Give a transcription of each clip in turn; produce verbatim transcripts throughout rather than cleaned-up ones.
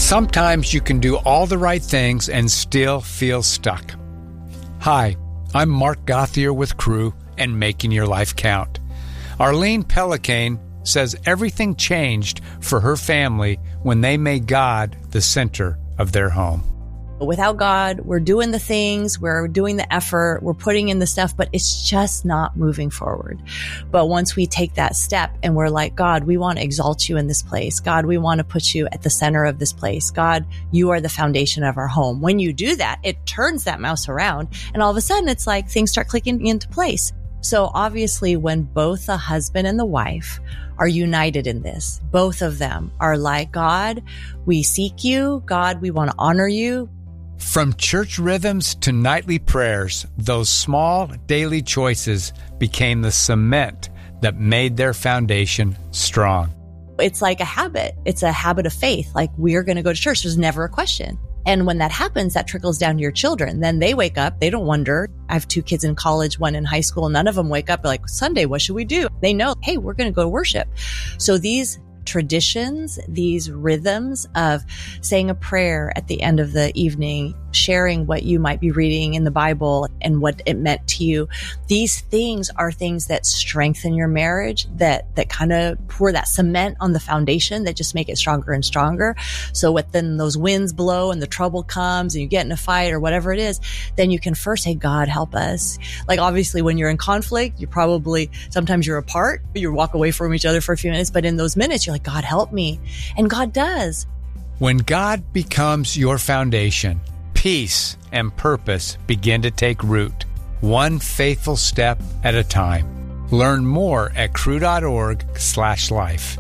Sometimes you can do all the right things and still feel stuck. Hi, I'm Mark Gothier with Crew and Making Your Life Count. Arlene Pellicane says everything changed for her family when they made God the center of their home. Without God, we're doing the things, we're doing the effort, we're putting in the stuff, but it's just not moving forward. But once we take that step and we're like, God, we want to exalt you in this place. God, we want to put you at the center of this place. God, you are the foundation of our home. When you do that, it turns that mouse around and all of a sudden it's like things start clicking into place. So obviously when both the husband and the wife are united in this, both of them are like, God, we seek you. God, we want to honor you. From church rhythms to nightly prayers, those small daily choices became the cement that made their foundation strong. It's like a habit. It's a habit of faith. Like, we're going to go to church. There's never a question. And when that happens, that trickles down to your children. Then they wake up. They don't wonder. I have two kids in college, one in high school. None of them wake up like, Sunday, what should we do? They know, hey, we're going to go to worship. So these traditions, these rhythms of saying a prayer at the end of the evening, sharing what you might be reading in the Bible and what it meant to you. These things are things that strengthen your marriage, that, that kind of pour that cement on the foundation that just make it stronger and stronger. So when then those winds blow and the trouble comes and you get in a fight or whatever it is, then you can first say, God, help us. Like, obviously when you're in conflict, you probably, sometimes you're apart, you walk away from each other for a few minutes, but in those minutes, you're like, God, help me. And God does. When God becomes your foundation, peace and purpose begin to take root, one faithful step at a time. Learn more at crew.org slash life.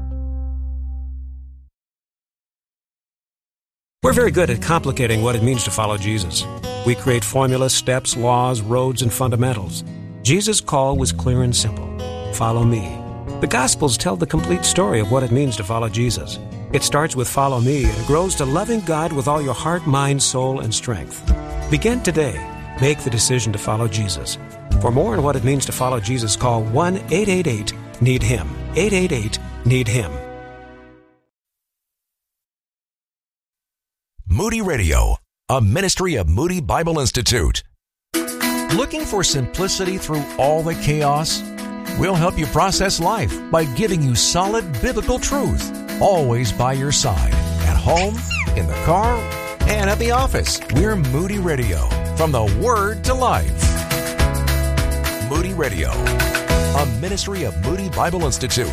We're very good at complicating what it means to follow Jesus. We create formulas, steps, laws, roads, and fundamentals. Jesus' call was clear and simple. Follow me. The Gospels tell the complete story of what it means to follow Jesus. It starts with follow me and grows to loving God with all your heart, mind, soul, and strength. Begin today. Make the decision to follow Jesus. For more on what it means to follow Jesus, call one eight eight eight need him. eight eight eight need him. Moody Radio, a ministry of Moody Bible Institute. Looking for simplicity through all the chaos? We'll help you process life by giving you solid biblical truth, always by your side, at home, in the car, and at the office. We're Moody Radio, from the Word to Life. Moody Radio, a ministry of Moody Bible Institute.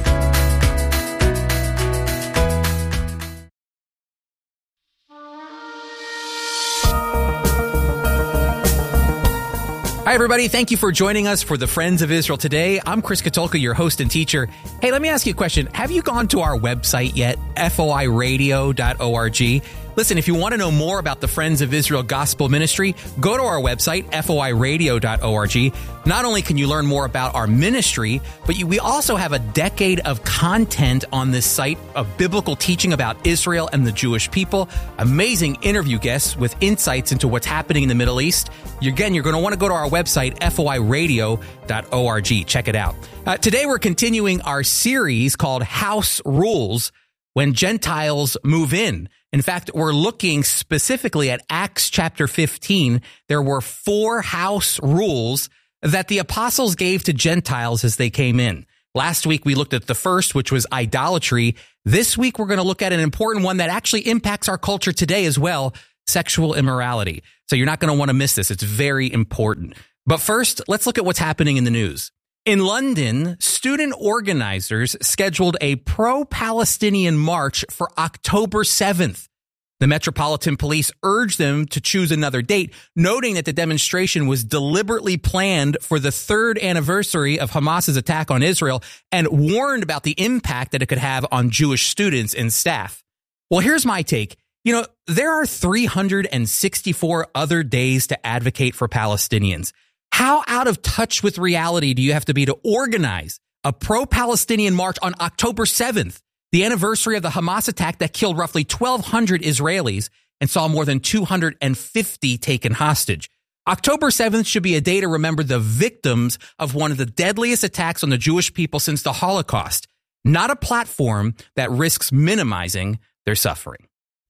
Hi, everybody. Thank you for joining us for the Friends of Israel today. I'm Chris Katulka, your host and teacher. Hey, let me ask you a question. Have you gone to our website yet? F O I radio dot org. Listen, if you want to know more about the Friends of Israel Gospel Ministry, go to our website, F O I radio dot org. Not only can you learn more about our ministry, but you, we also have a decade of content on this site of biblical teaching about Israel and the Jewish people, amazing interview guests with insights into what's happening in the Middle East. You, again, you're going to want to go to our website, F O I radio dot org. Check it out. Uh, today, we're continuing our series called House Rules, when Gentiles move in. In fact, we're looking specifically at Acts chapter fifteen. There were four house rules that the apostles gave to Gentiles as they came in. Last week, we looked at the first, which was idolatry. This week, we're going to look at an important one that actually impacts our culture today as well, sexual immorality. So you're not going to want to miss this. It's very important. But first, let's look at what's happening in the news. In London, student organizers scheduled a pro-Palestinian march for October seventh. The Metropolitan Police urged them to choose another date, noting that the demonstration was deliberately planned for the third anniversary of Hamas's attack on Israel and warned about the impact that it could have on Jewish students and staff. Well, here's my take. You know, there are three hundred sixty-four other days to advocate for Palestinians. How out of touch with reality do you have to be to organize a pro-Palestinian march on October seventh, the anniversary of the Hamas attack that killed roughly twelve hundred Israelis and saw more than two hundred fifty taken hostage? October seventh should be a day to remember the victims of one of the deadliest attacks on the Jewish people since the Holocaust, not a platform that risks minimizing their suffering.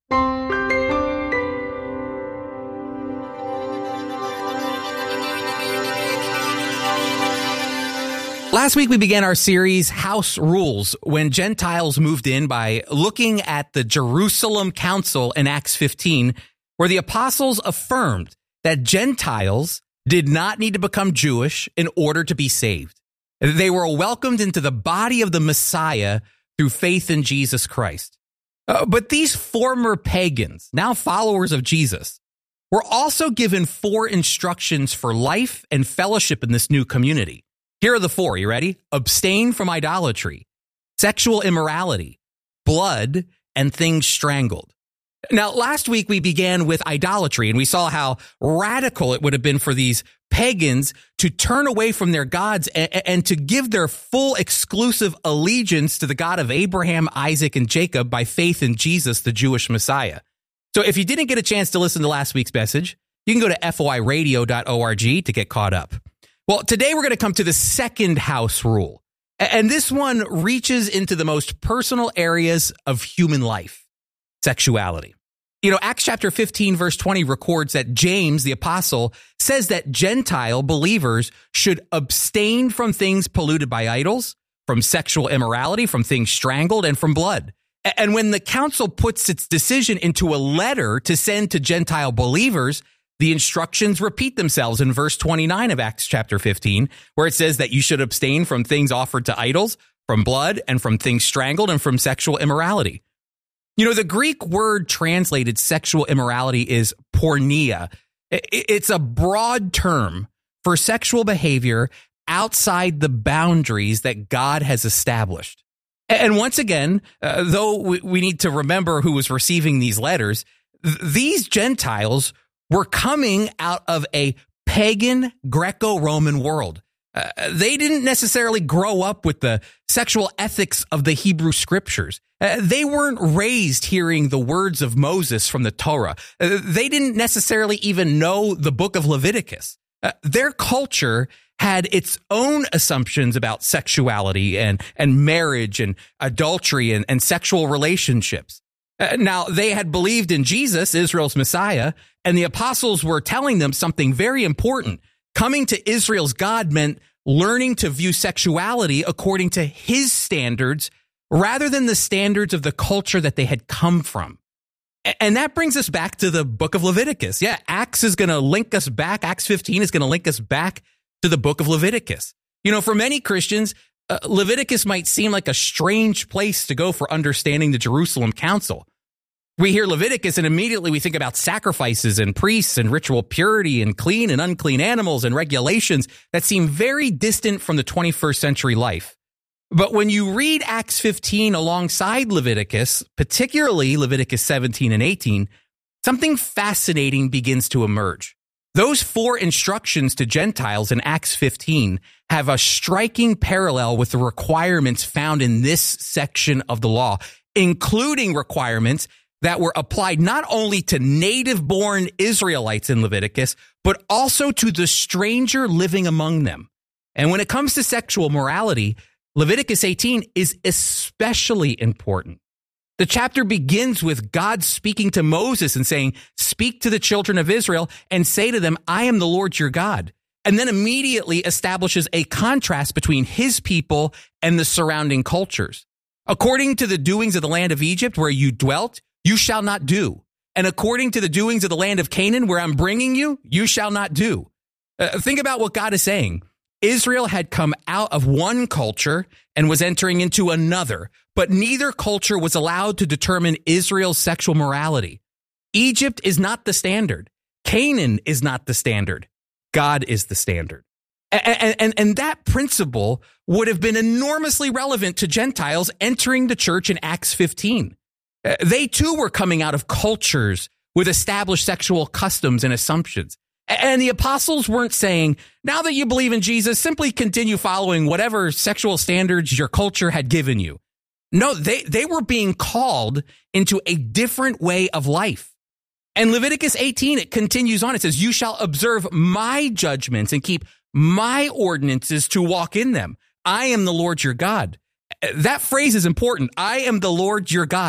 Last week, we began our series, House Rules, when Gentiles moved in by looking at the Jerusalem Council in Acts fifteen, where the apostles affirmed that Gentiles did not need to become Jewish in order to be saved. They were welcomed into the body of the Messiah through faith in Jesus Christ. Uh, but these former pagans, now followers of Jesus, were also given four instructions for life and fellowship in this new community. Here are the four. You ready? Abstain from idolatry, sexual immorality, blood, and things strangled. Now, last week we began with idolatry, and we saw how radical it would have been for these pagans to turn away from their gods and, and to give their full exclusive allegiance to the God of Abraham, Isaac, and Jacob by faith in Jesus, the Jewish Messiah. So if you didn't get a chance to listen to last week's message, you can go to F O I radio dot org to get caught up. Well, today we're going to come to the second house rule, and this one reaches into the most personal areas of human life, sexuality. You know, Acts chapter fifteen, verse twenty records that James, the apostle, says that Gentile believers should abstain from things polluted by idols, from sexual immorality, from things strangled, and from blood. And when the council puts its decision into a letter to send to Gentile believers, the instructions repeat themselves in verse twenty-nine of Acts chapter fifteen, where it says that you should abstain from things offered to idols, from blood, and from things strangled, and from sexual immorality. You know, the Greek word translated sexual immorality is porneia. It's a broad term for sexual behavior outside the boundaries that God has established. And once again, uh, though we need to remember who was receiving these letters, th- these Gentiles were coming out of a pagan Greco-Roman world. Uh, they didn't necessarily grow up with the sexual ethics of the Hebrew scriptures. Uh, they weren't raised hearing the words of Moses from the Torah. Uh, they didn't necessarily even know the book of Leviticus. Uh, their culture had its own assumptions about sexuality and, and marriage and adultery and, and sexual relationships. Uh, now, they had believed in Jesus, Israel's Messiah, and the apostles were telling them something very important. Coming to Israel's God meant learning to view sexuality according to his standards rather than the standards of the culture that they had come from. And that brings us back to the book of Leviticus. Yeah, Acts is going to link us back. Acts fifteen is going to link us back to the book of Leviticus. You know, for many Christians, Uh, Leviticus might seem like a strange place to go for understanding the Jerusalem Council. We hear Leviticus and immediately we think about sacrifices and priests and ritual purity and clean and unclean animals and regulations that seem very distant from the twenty-first century life. But when you read Acts fifteen alongside Leviticus, particularly Leviticus seventeen and eighteen, something fascinating begins to emerge. Those four instructions to Gentiles in Acts fifteen have a striking parallel with the requirements found in this section of the law, including requirements that were applied not only to native-born Israelites in Leviticus, but also to the stranger living among them. And when it comes to sexual morality, Leviticus eighteen is especially important. The chapter begins with God speaking to Moses and saying, "Speak to the children of Israel and say to them, I am the Lord your God." And then immediately establishes a contrast between his people and the surrounding cultures. According to the doings of the land of Egypt where you dwelt, you shall not do. And according to the doings of the land of Canaan where I'm bringing you, you shall not do. Uh, think about what God is saying. Israel had come out of one culture and was entering into another, but neither culture was allowed to determine Israel's sexual morality. Egypt is not the standard. Canaan is not the standard. God is the standard. And, and, and that principle would have been enormously relevant to Gentiles entering the church in Acts fifteen. They too were coming out of cultures with established sexual customs and assumptions. And the apostles weren't saying, now that you believe in Jesus, simply continue following whatever sexual standards your culture had given you. No, they, they were being called into a different way of life. And Leviticus eighteen, it continues on. It says, you shall observe my judgments and keep my ordinances to walk in them. I am the Lord your God. That phrase is important. I am the Lord your God.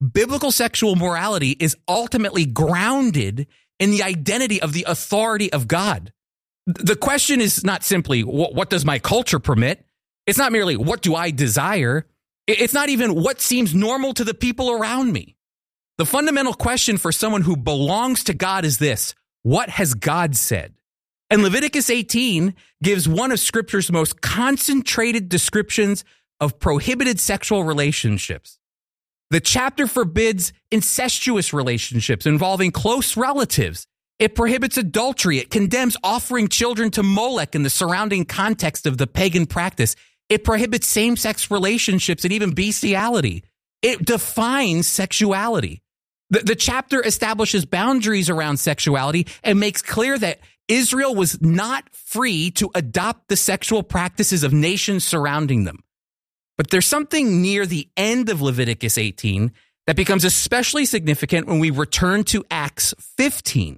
biblical sexual morality is ultimately grounded in the identity of the authority of God. The question is not simply, what does my culture permit? It's not merely, what do I desire? It's not even what seems normal to the people around me. The fundamental question for someone who belongs to God is this: what has God said? And Leviticus eighteen gives one of Scripture's most concentrated descriptions of prohibited sexual relationships. The chapter forbids incestuous relationships involving close relatives. It prohibits adultery. It condemns offering children to Molech in the surrounding context of the pagan practice. It prohibits same-sex relationships and even bestiality. It defines sexuality. The, the chapter establishes boundaries around sexuality and makes clear that Israel was not free to adopt the sexual practices of nations surrounding them. But there's something near the end of Leviticus eighteen that becomes especially significant when we return to Acts fifteen.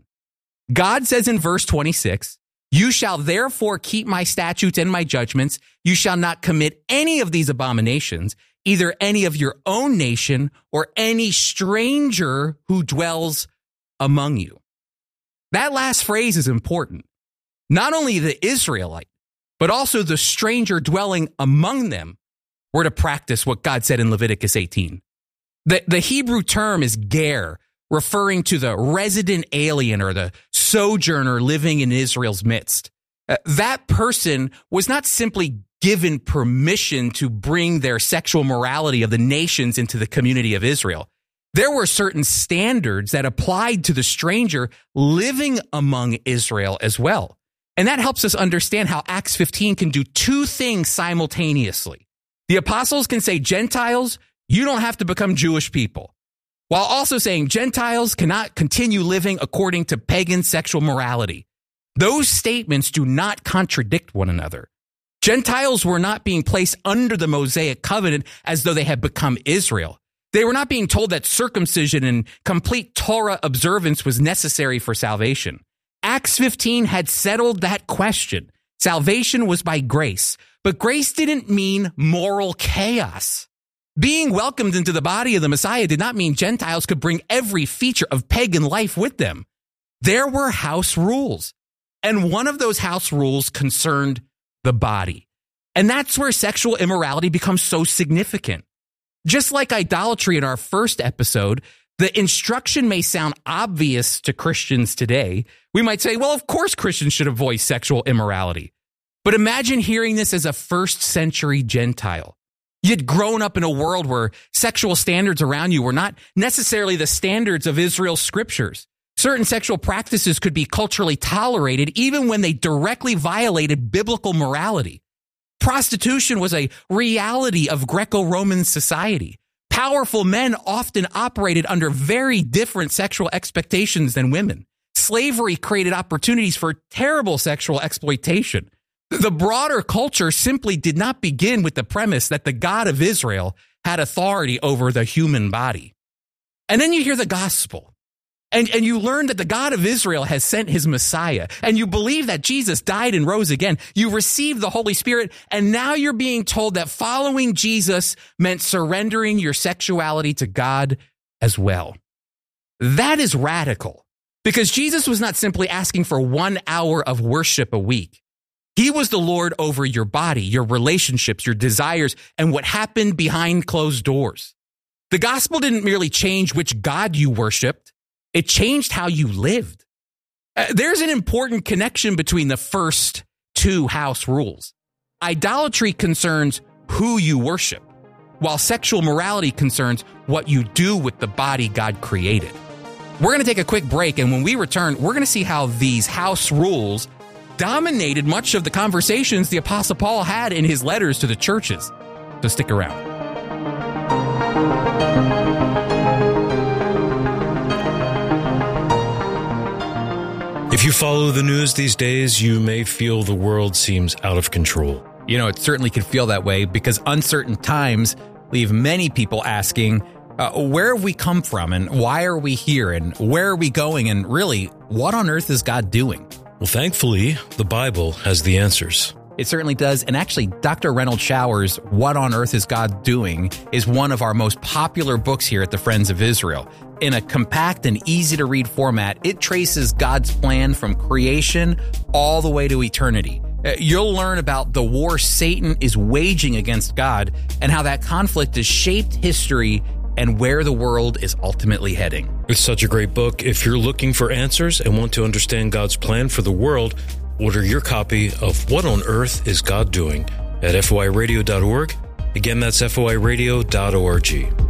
God says in verse twenty-six, "You shall therefore keep my statutes and my judgments. You shall not commit any of these abominations, either any of your own nation or any stranger who dwells among you." That last phrase is important. Not only the Israelite, but also the stranger dwelling among them were to practice what God said in Leviticus eighteen. The, the Hebrew term is ger, referring to the resident alien or the sojourner living in Israel's midst. Uh, that person was not simply given permission to bring their sexual morality of the nations into the community of Israel. There were certain standards that applied to the stranger living among Israel as well. And that helps us understand how Acts fifteen can do two things simultaneously. The apostles can say, Gentiles, you don't have to become Jewish people, while also saying Gentiles cannot continue living according to pagan sexual morality. Those statements do not contradict one another. Gentiles were not being placed under the Mosaic covenant as though they had become Israel. They were not being told that circumcision and complete Torah observance was necessary for salvation. Acts fifteen had settled that question. Salvation was by grace, but grace didn't mean moral chaos. Being welcomed into the body of the Messiah did not mean Gentiles could bring every feature of pagan life with them. There were house rules, and one of those house rules concerned the body. And that's where sexual immorality becomes so significant. Just like idolatry in our first episode, the instruction may sound obvious to Christians today. We might say, well, of course Christians should avoid sexual immorality. But imagine hearing this as a first century Gentile. You'd grown up in a world where sexual standards around you were not necessarily the standards of Israel's scriptures. Certain sexual practices could be culturally tolerated even when they directly violated biblical morality. Prostitution was a reality of Greco-Roman society. Powerful men often operated under very different sexual expectations than women. Slavery created opportunities for terrible sexual exploitation. The broader culture simply did not begin with the premise that the God of Israel had authority over the human body. And then you hear the gospel. And, and you learn that the God of Israel has sent his Messiah, and you believe that Jesus died and rose again. You receive the Holy Spirit, and now you're being told that following Jesus meant surrendering your sexuality to God as well. That is radical, because Jesus was not simply asking for one hour of worship a week. He was the Lord over your body, your relationships, your desires, and what happened behind closed doors. The gospel didn't merely change which God you worshiped. It changed how you lived. Uh, there's an important connection between the first two house rules. Idolatry concerns who you worship, while sexual morality concerns what you do with the body God created. We're going to take a quick break, and when we return, we're going to see how these house rules dominated much of the conversations the Apostle Paul had in his letters to the churches. So stick around. If you follow the news these days, you may feel the world seems out of control. You know, it certainly could feel that way because uncertain times leave many people asking, uh, where have we come from and why are we here and where are we going and really, what on earth is God doing? Well, thankfully, the Bible has the answers. It certainly does. And actually, Doctor Reynolds Shower's What on Earth is God Doing is one of our most popular books here at the Friends of Israel. In a compact and easy-to-read format, it traces God's plan from creation all the way to eternity. You'll learn about the war Satan is waging against God and how that conflict has shaped history and where the world is ultimately heading. It's such a great book. If you're looking for answers and want to understand God's plan for the world, order your copy of What on Earth is God Doing at F O I radio dot org. Again, that's F O I radio dot org.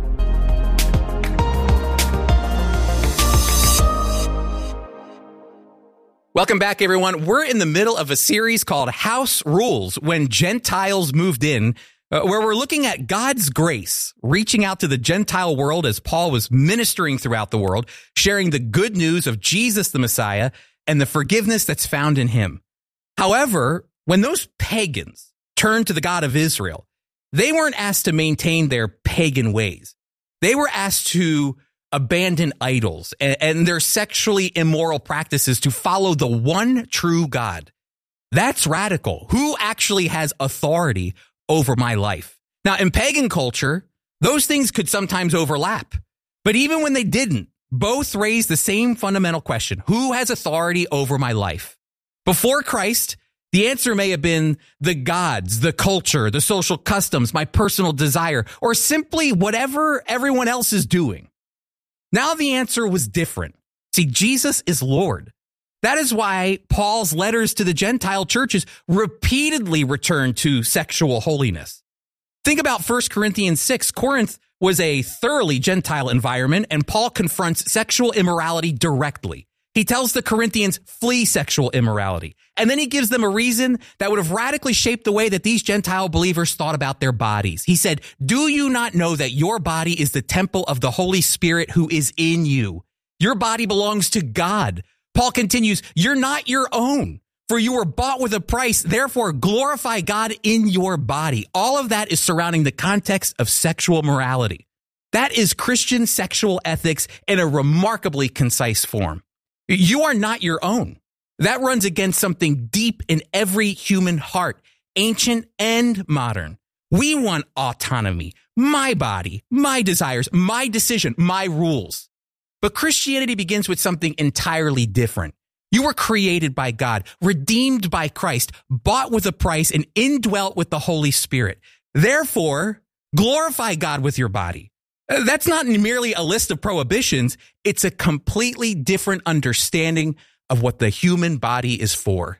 Welcome back, everyone. We're in the middle of a series called House Rules, When Gentiles Moved In, uh, where we're looking at God's grace, reaching out to the Gentile world as Paul was ministering throughout the world, sharing the good news of Jesus the Messiah and the forgiveness that's found in him. However, when those pagans turned to the God of Israel, they weren't asked to maintain their pagan ways. They were asked to abandon idols and, and their sexually immoral practices to follow the one true God. That's radical. Who actually has authority over my life? Now, in pagan culture, those things could sometimes overlap. But even when they didn't, both raise the same fundamental question: who has authority over my life? Before Christ, the answer may have been the gods, the culture, the social customs, my personal desire, or simply whatever everyone else is doing. Now the answer was different. See, Jesus is Lord. That is why Paul's letters to the Gentile churches repeatedly return to sexual holiness. Think about First Corinthians six. Corinth was a thoroughly Gentile environment, and Paul confronts sexual immorality directly. He tells the Corinthians, flee sexual immorality. And then he gives them a reason that would have radically shaped the way that these Gentile believers thought about their bodies. He said, do you not know that your body is the temple of the Holy Spirit who is in you? Your body belongs to God. Paul continues, you're not your own, for you were bought with a price. Therefore, glorify God in your body. All of that is surrounding the context of sexual morality. That is Christian sexual ethics in a remarkably concise form. You are not your own. That runs against something deep in every human heart, ancient and modern. We want autonomy, my body, my desires, my decision, my rules. But Christianity begins with something entirely different. You were created by God, redeemed by Christ, bought with a price, and indwelt with the Holy Spirit. Therefore, glorify God with your body. That's not merely a list of prohibitions. It's a completely different understanding of what the human body is for.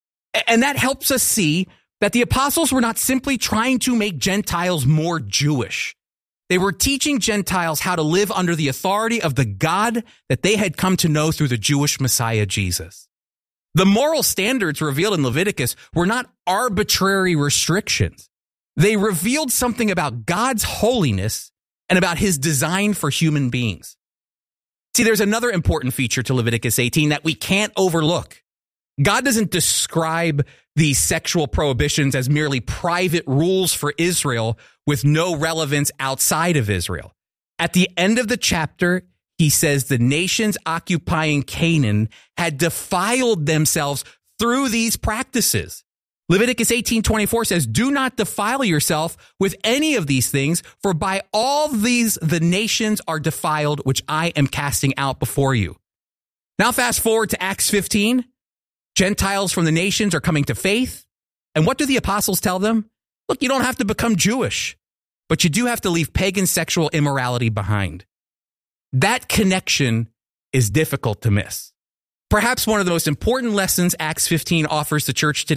And that helps us see that the apostles were not simply trying to make Gentiles more Jewish. They were teaching Gentiles how to live under the authority of the God that they had come to know through the Jewish Messiah, Jesus. The moral standards revealed in Leviticus were not arbitrary restrictions. They revealed something about God's holiness and about his design for human beings. See, there's another important feature to Leviticus eighteen that we can't overlook. God doesn't describe these sexual prohibitions as merely private rules for Israel with no relevance outside of Israel. At the end of the chapter, he says the nations occupying Canaan had defiled themselves through these practices. Leviticus eighteen twenty-four says, do not defile yourself with any of these things, for by all these the nations are defiled, which I am casting out before you. Now fast forward to Acts fifteen. Gentiles from the nations are coming to faith. And what do the apostles tell them? Look, you don't have to become Jewish, but you do have to leave pagan sexual immorality behind. That connection is difficult to miss. Perhaps one of the most important lessons Acts fifteen offers the church today